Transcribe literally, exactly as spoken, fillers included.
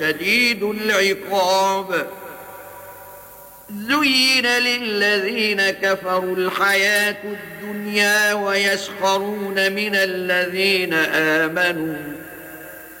شديد العقاب. زين للذين كفروا الحياة الدنيا ويسخرون من الذين آمنوا